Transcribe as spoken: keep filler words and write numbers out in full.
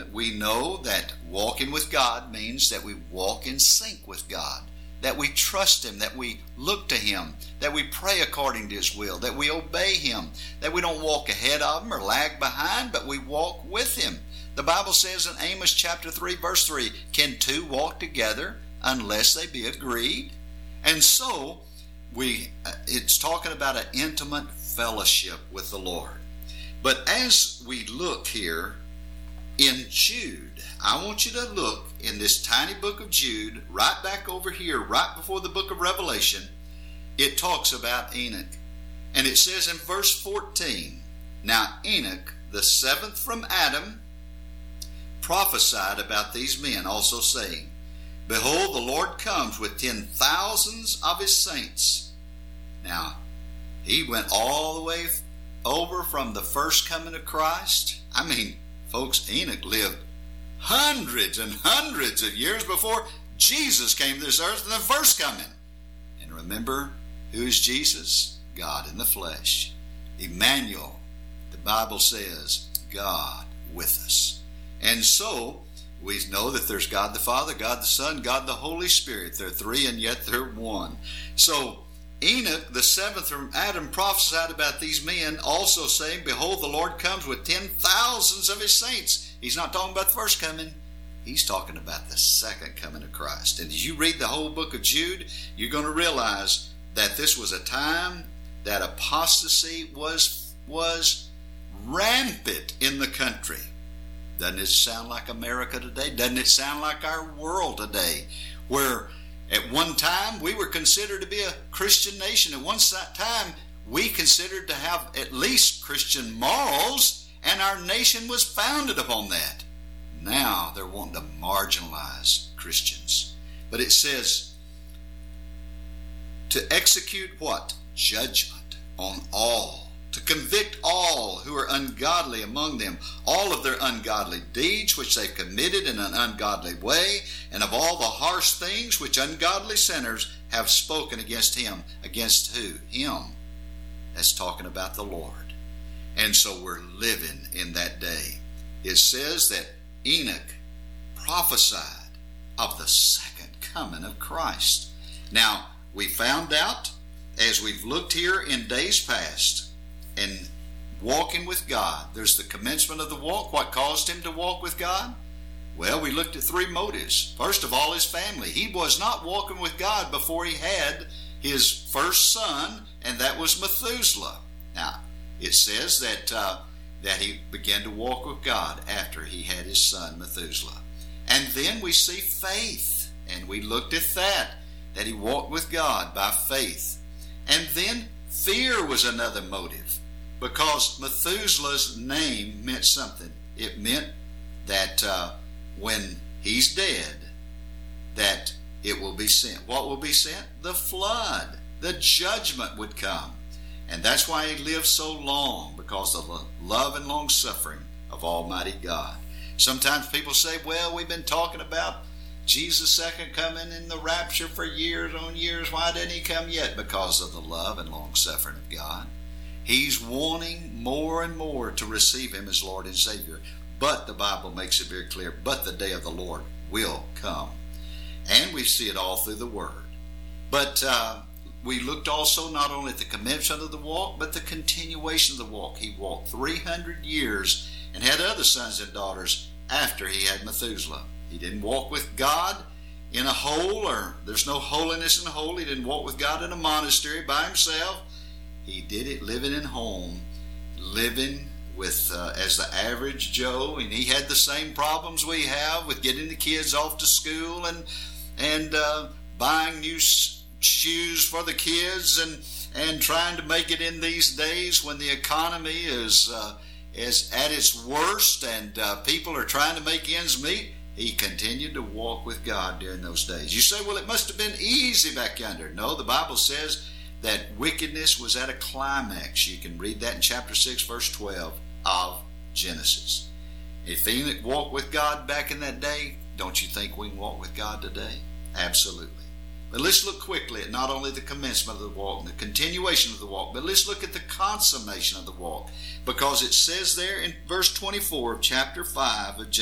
And we know that walking with God means that we walk in sync with God, that we trust Him, that we look to Him, that we pray according to His will, that we obey Him, that we don't walk ahead of Him or lag behind, but we walk with Him. The Bible says in Amos chapter three, verse three, can two walk together unless they be agreed? And so, we it's talking about an intimate fellowship with the Lord. But as we look here in Jude, I want you to look in this tiny book of Jude, right back over here, right before the book of Revelation. It talks about Enoch. And it says in verse fourteen, now Enoch, the seventh from Adam, prophesied about these men, also saying, behold, the Lord comes with ten thousands of His saints. Now, he went all the way over from the first coming of Christ. I mean, folks, Enoch lived hundreds and hundreds of years before Jesus came to this earth in the first coming. And remember, who is Jesus? God in the flesh. Emmanuel, the Bible says, God with us. And so, we know that there's God the Father, God the Son, God the Holy Spirit. They're three and yet they're one. So, Enoch, the seventh from Adam, prophesied about these men, also saying, behold, the Lord comes with ten thousands of His saints. He's not talking about the first coming. He's talking about the second coming of Christ. And as you read the whole book of Jude, you're going to realize that this was a time that apostasy was, was rampant in the country. Doesn't it sound like America today? Doesn't it sound like our world today? Where at one time we were considered to be a Christian nation. At one time we considered to have at least Christian morals, and our nation was founded upon that. Now they're wanting to marginalize Christians. But it says to execute what? Judgment on all. To convict all who are ungodly among them, all of their ungodly deeds which they've committed in an ungodly way, and of all the harsh things which ungodly sinners have spoken against Him. Against who? Him. That's talking about the Lord. And so we're living in that day. It says that Enoch prophesied of the second coming of Christ. Now, we found out, as we've looked here in days past, and walking with God, there's the commencement of the walk. What caused him to walk with God? Well, we looked at three motives. First of all, his family. He was not walking with God before he had his first son, and that was Methuselah. Now, it says that uh, that he began to walk with God after he had his son Methuselah. And then we see faith, and we looked at that, that he walked with God by faith. And then fear was another motive, because Methuselah's name meant something. It meant that uh, when he's dead, that it will be sent. What will be sent? The flood. The judgment would come. And that's why he lived so long, because of the love and long suffering of Almighty God. Sometimes people say, well, we've been talking about Jesus' second coming in the rapture for years on years. Why didn't he come yet? Because of the love and long suffering of God. He's wanting more and more to receive him as Lord and Savior. But the Bible makes it very clear, but the day of the Lord will come. And we see it all through the Word. But uh, we looked also not only at the commencement of the walk, but the continuation of the walk. He walked three hundred years and had other sons and daughters after he had Methuselah. He didn't walk with God in a hole, or there's no holiness in the hole. He didn't walk with God in a monastery by himself. He did it living in home, living with uh, as the average Joe, and he had the same problems we have with getting the kids off to school and and uh, buying new shoes for the kids and and trying to make it in these days when the economy is uh, is at its worst and uh, people are trying to make ends meet. He continued to walk with God during those days. You say, well, it must have been easy back yonder. No, the Bible says that wickedness was at a climax. You can read that in chapter six, verse twelve of Genesis. If Enoch walked with God back in that day, don't you think we can walk with God today? Absolutely. But let's look quickly at not only the commencement of the walk and the continuation of the walk, but let's look at the consummation of the walk. Because it says there in verse twenty-four of chapter five of Genesis,